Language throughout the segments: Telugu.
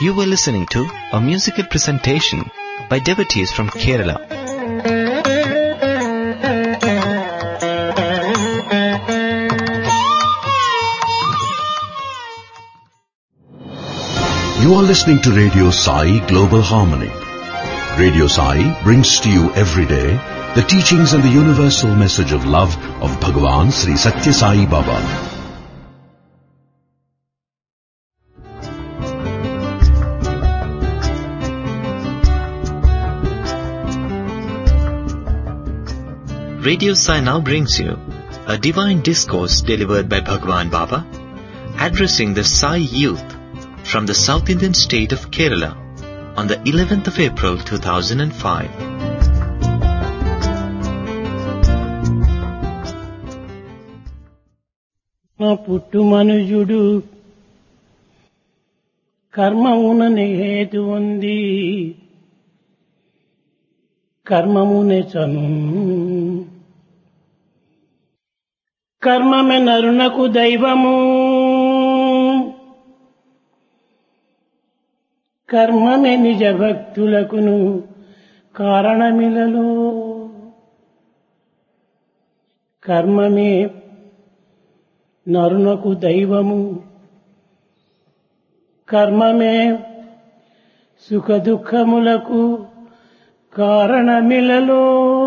You were listening to a musical presentation by devotees from Kerala. You are listening to Radio Sai Global Harmony. Radio Sai brings to you every day the teachings and the universal message of love of Bhagavan Sri Satya Sai Baba. Radio Sai now brings you a divine discourse delivered by Bhagavan Baba, addressing the Sai youth from the South Indian state of Kerala on the 11th of April 2005. పుట్టు మనుజుడు కర్మముననే హేతు ఉంది కర్మమునే చను కర్మమే నరునకు దైవము కర్మమే నిజ భక్తులకును కారణమిలలో కర్మమే నరునకు దైవము కర్మమే సుఖ దుఃఖములకు కారణమిలలో.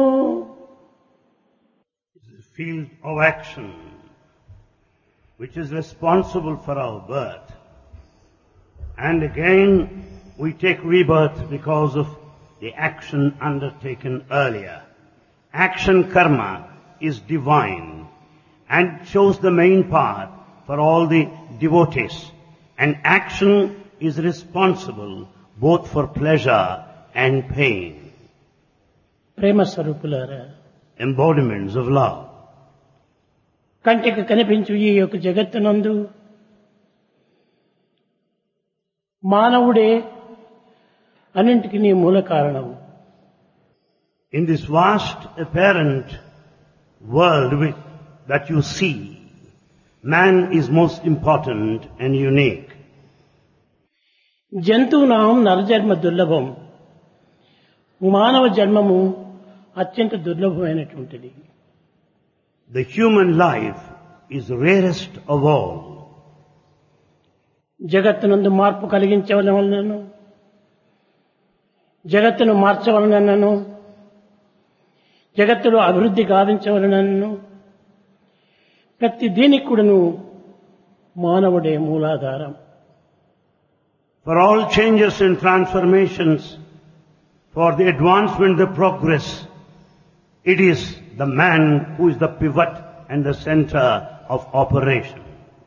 Field of action which is responsible for our birth, and again we take rebirth because of the action undertaken earlier. Action karma is divine and shows the main path for all the devotees, and action is responsible both for pleasure and pain. ప్రేమ స్వరూపులారా, Embodiments of love. కంటికి కనిపించు ఈ యొక్క జగత్తునందు మానవుడే అన్నింటికి మూల కారణం. In this vast apparent world that you see, man is most important and unique. జంతువునాం నరజన్మ దుర్లభం, మానవ జన్మము అత్యంత దుర్లభమైనటువంటిది. The human life is rarest of all. జగత్తునందు మార్పు కలిగించవలనను, జగత్తును మార్చవలనను, జగత్తులో అభివృద్ధి గావించవలనను ప్రతి దీనికి కూడాను మానవుడే మూలాధారం. For all changes and transformations, for the advancement, the progress, it is the man who is the pivot and the center of operation.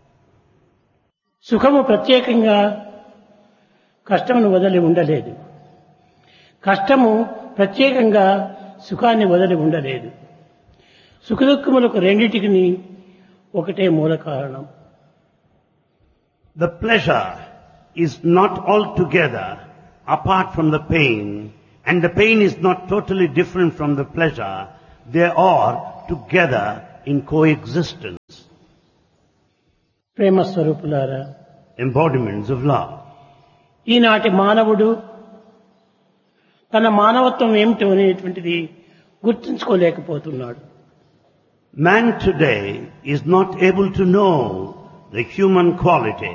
సుఖము ప్రత్యేకంగా కష్టమును వదిలి ఉండలేదు, కష్టము ప్రత్యేకంగా సుఖాన్ని వదిలి ఉండలేదు. సుఖదుఖములకు రెండిటికి ఒకటే మూల కారణం. The pleasure is not altogether apart from the pain, and the pain is not totally different from the pleasure. They are together in coexistence. ప్రేమ స్వరూపులారా, Embodiments of love. ఈనాటి మానవుడు తన మానవత్వం ఏమిటో అనేటువంటిది గుర్తించుకోలేకపోతున్నాడు. Man today is not able to know the human quality.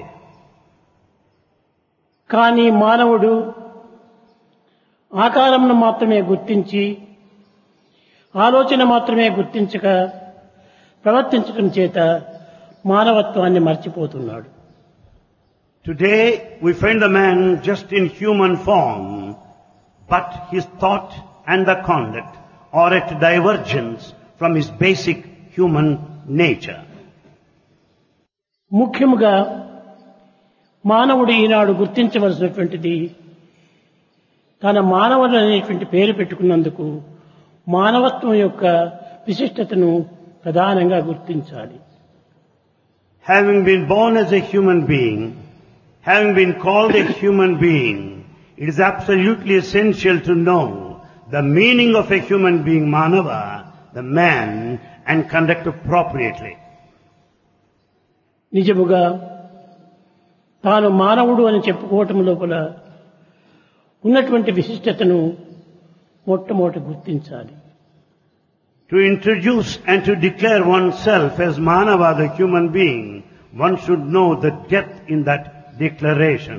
కానీ మానవుడు ఆకారమును మాత్రమే గుర్తించి, ఆలోచన మాత్రమే గుర్తించక ప్రవర్తించడం చేత మానవత్వాన్ని మర్చిపోతున్నాడు. Today we find the man just in human form, but his thought and the conduct are at divergence from his basic human nature. ముఖ్యముగా మానవుడు ఈనాడు గుర్తించవలసినటువంటిది, తన మానవుడు అనేటువంటి పేరు పెట్టుకున్నందుకు మానవత్వం యొక్క విశిష్టతను ప్రధానంగా గుర్తించాలి. Having been born as a human being, having been called a human being, it is absolutely essential to know the meaning of a human being, Manava, the man, and conduct appropriately. నిజముగా తాను మానవుడు అని చెప్పుకోవటం లోపల ఉన్నటువంటి విశిష్టతను మొట్టమొదట గుర్తించాలి. To introduce and to declare oneself as Manava, the human being, one should know the depth in that declaration.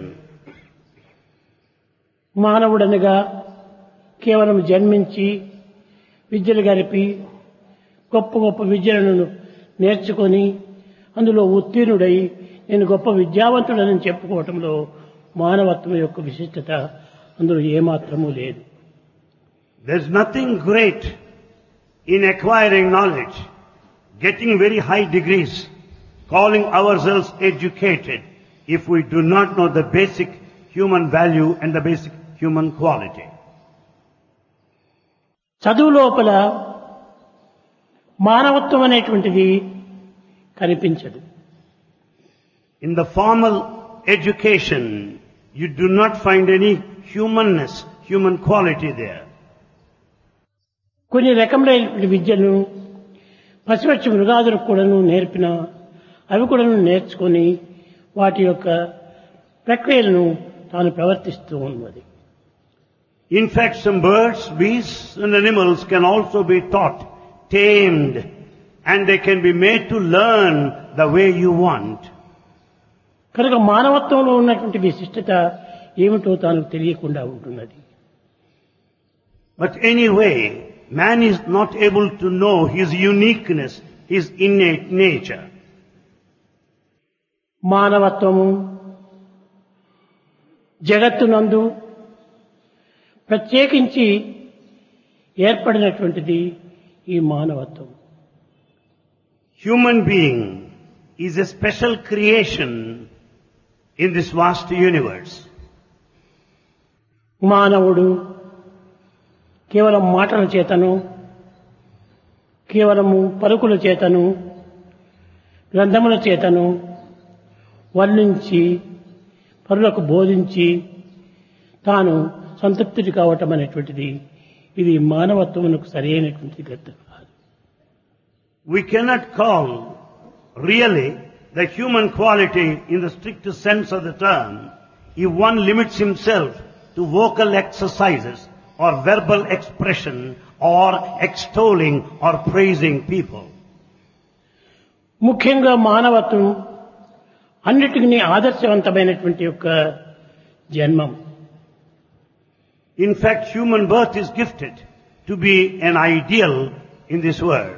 మానవుడనగా కేవలం జన్మించి విద్యలు గరిపి గొప్ప గొప్ప విద్యలను నేర్చుకొని అందులో ఉత్తీర్ణుడై నేను గొప్ప విద్యావంతుడని చెప్పుకోవటంలో మానవత్వం యొక్క విశిష్టత అందులో ఏమాత్రమూ లేదు. There's nothing great in acquiring knowledge, getting very high degrees, calling ourselves educated, if we do not know the basic human value and the basic human quality. చదువు లోపల మానవత్వం అనేటువంటిది కనిపించదు. In the formal education, you do not find any humanness, human quality there. కొన్ని రకములైనటువంటి విద్యను పశుపక్షి మృగాదులకు కూడాను నేర్పిన అవి కూడాను నేర్చుకొని వాటి యొక్క ప్రక్రియలను తాను ప్రవర్తిస్తూ ఉన్నది. In fact, some birds, beasts and animals can also be taught, tamed, and they can be made to learn the way you want. కనుక మానవత్వంలో ఉన్నటువంటి విశిష్టత ఏమిటో తాను తెలియకుండా ఉంటున్నది. But anyway, man is not able to know his uniqueness, his innate nature. మానవత్వము జగత్తునందు ప్రత్యేకించి ఏర్పడినటువంటిది ఈ మానవత్వం. Human being is a special creation in this vast universe. మానవుడు కేవలం మాటల చేతను కేవలము పలుకుల చేతను గ్రంథముల చేతను వర్ణించి పరులకు బోధించి తాను సంతృప్తి కావటం అనేటువంటిది ఇది మానవత్వమునకు సరైనటువంటి గతి కాదు. We cannot call really the human quality in the strictest sense of the term if one limits himself to vocal exercises or verbal expression or extolling or praising people. ముఖ్యంగా మానవత్వం అన్నిటికీ ఆదర్శవంతమైనటువంటి యొక్క జన్మం. In fact, human birth is gifted to be an ideal in this world.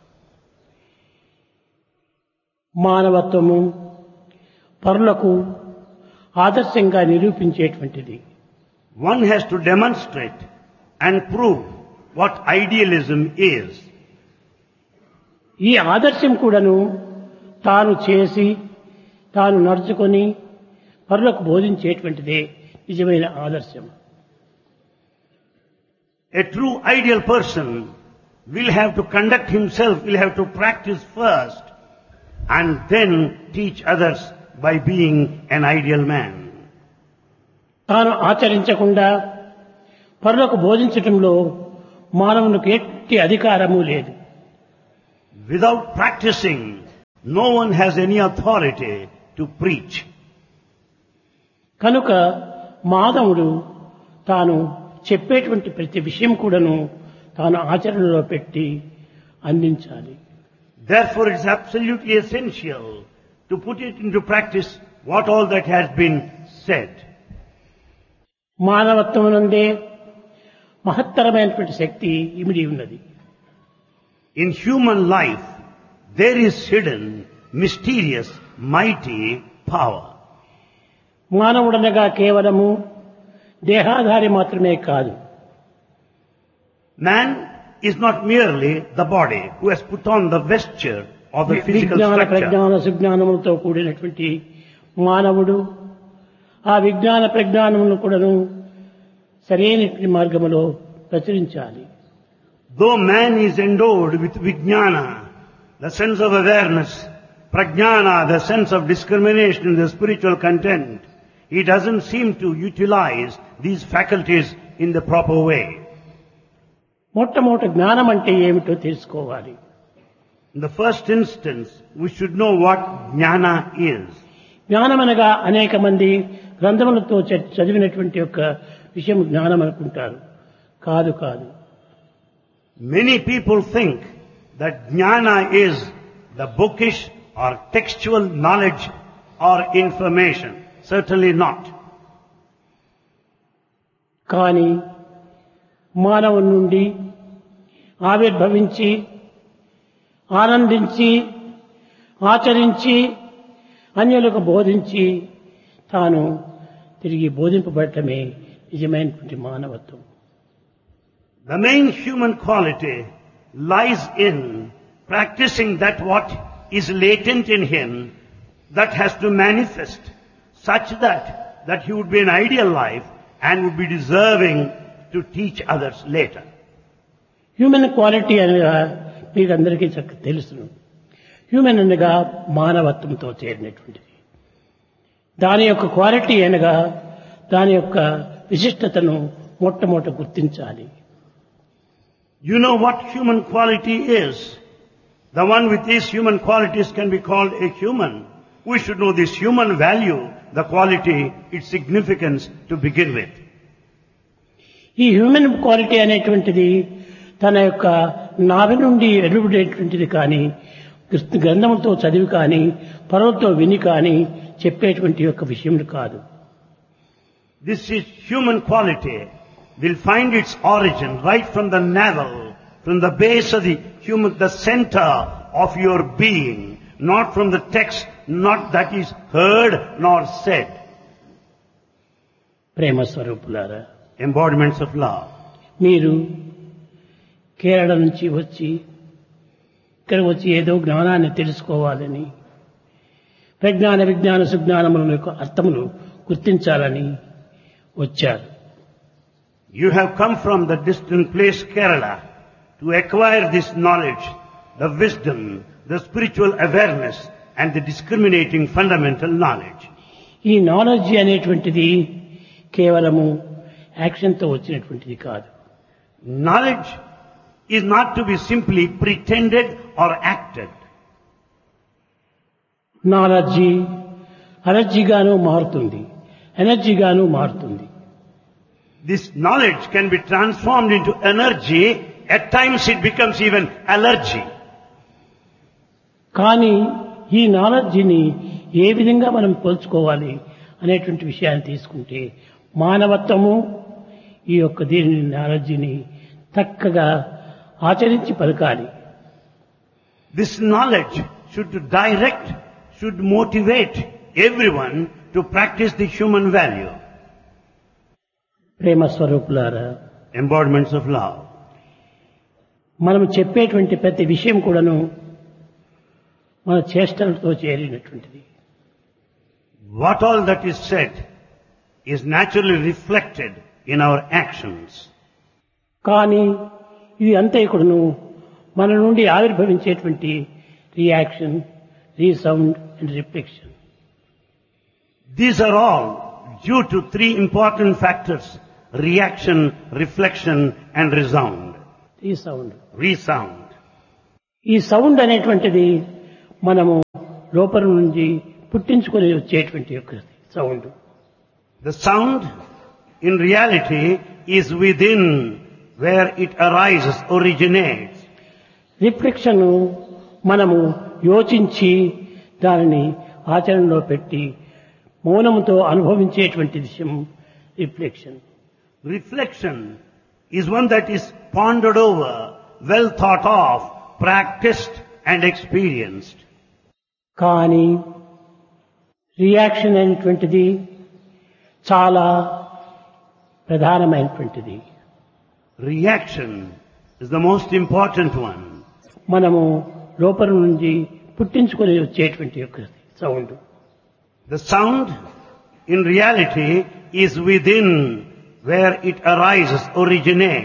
మానవత్వము పరులకు ఆదర్శంగా నిరూపించేటువంటిది. One has to demonstrate and prove what idealism is. ఈ ఆదర్శం కూడాను తాను చేసి తాను నడుచుకొని పరులకు బోధించేటువంటిదే నిజమైన ఆదర్శం. A true ideal person will have to conduct himself, will have to practice first and then teach others by being an ideal man. తాను ఆచరించకుండా పరులకు బోధించటంలో మానవునికి ఎట్టి అధికారము లేదు. Without practicing, no one has any authority to preach. కనుక మానవుడు తాను చెప్పేటువంటి ప్రతి విషయం కూడాను తాను ఆచరణలో పెట్టి అందించాలి. Therefore, it's absolutely essential to put it into practice what all that has been said. మానవత్వం నందే మహత్తరమైనటువంటి శక్తి ఇమిడి ఉన్నది. In human life, there is hidden, mysterious, mighty power. మానవుడనగా కేవలము దేహాధారి మాత్రమే కాదు. Man is not merely the body who has put on the vesture of the physical విజ్ఞాన structure. ప్రజ్ఞాన సుజ్ఞానములతో కూడినటువంటి మానవుడు ఆ విజ్ఞాన ప్రజ్ఞానములను కూడాను సరైనటువంటి మార్గములో ప్రచురించాలి. Though man is endowed with vijnana, the sense of awareness, prajnana, the sense of discrimination in the spiritual content, he doesn't seem to utilize these faculties in the proper way. మొట్టమొదటి జ్ఞానం అంటే ఏమిటో తెలుసుకోవాలి. In the first instance, we should know what jnana is. జ్ఞానమనగా అనేక మంది గ్రంథములతో చదివినటువంటి యొక్క విషయం జ్ఞానం అనుకుంటారు. కాదు కాదు. Many people think that jnana is the bookish or textual knowledge or information. Certainly not. కానీ మానవుని నుండి ఆవిర్భవించి ఆనందించి ఆచరించి అన్యులకు బోధించి తాను తిరిగి బోధింపబడటమే నిజమైనటువంటి మానవత్వం. The main human quality lies in practicing that what is latent in him that has to manifest such that he would be an ideal life and would be deserving to teach others later. Human quality అనగా మీకు అందరికీ చక్కగా తెలుసును. హ్యూమన్ అనగా మానవత్వంతో చేరినటువంటిది. దాని యొక్క క్వాలిటీ అనగా దాని యొక్క విశిష్టతను మొట్టమొదట గుర్తించాలి. You know what human quality is. The one with these human qualities can be called a human. We should know this human value, the quality, its significance to begin with. ఈ హ్యూమన్ క్వాలిటీ అనేటువంటిది తన యొక్క నాభి నుండి వెలువడేటువంటిది కానీ గ్రంథములతో చదివి కానీ పరులతో విని కానీ చెప్పేటువంటి యొక్క విషయం కాదు. This is human quality will find its origin right from the navel, from the base of the center of your being, not from the text, not that is heard nor said. ప్రేమ స్వరూపులారా, Embodiments of love. మీరు కేరళ నుంచి వచ్చి ఇక్కడ వచ్చి ఏదో జ్ఞానాన్ని తెలుసుకోవాలని, ప్రజ్ఞాన విజ్ఞాన సుజ్ఞానముల యొక్క అర్థములు గుర్తించాలని వచ్చారు. You have come from the distant place Kerala to acquire this knowledge, the wisdom, the spiritual awareness and the discriminating fundamental knowledge. ఈ నాలెడ్జ్ అనేటువంటిది కేవలము యాక్షన్తో వచ్చినటువంటిది కాదు. Knowledge is not to be simply pretended or acted. Knowledge అలర్జీగాను మారుతుంది, ఎనర్జీగాను మారుతుంది. This knowledge can be transformed into energy. At times it becomes even allergy. కానీ ఈ నాలెడ్జిని ఏ విధంగా మనం పోల్చుకోవాలి అనేటువంటి విషయాన్ని తీసుకుంటే మానవత్వము ఈ యొక్క దీని నాలెడ్జిని చక్కగా ఆచరించి పలకాలి. This knowledge should direct, should motivate everyone to practice the human value. ప్రేమ స్వరూపులారా, Embodiments of love. మనం చెప్పేటువంటి ప్రతి విషయం కూడాను మన చేష్టలతో చేరినటువంటిది. What all that is said is naturally reflected in our actions. కానీ ఇది అంతా కూడాను మన నుండి ఆవిర్భవించేటువంటి reaction, resound and reflection. These are all due to three important factors: reaction, reflection and resound. Resound. ఈ సౌండ్ అనేటువంటిది మనము లోపల నుంచి పుట్టించుకొని వచ్చేటువంటి యొక్క sound. The sound in reality is within, where it arises, originates. Reflection మనము యోచించి దానిని ఆచరణలో పెట్టి మౌనముతో అనుభవించేటువంటి విషయం reflection. Reflection is one that is pondered over, well thought of, practiced and experienced. కానీ రియాక్షన్ అనేటువంటిది చాలా ప్రధానమైనటువంటిది. Reaction is the most important one. మనము లోపల నుంచి పుట్టించుకొని వచ్చేటువంటి యొక్క sound. The sound in reality is within, where it arises, originates.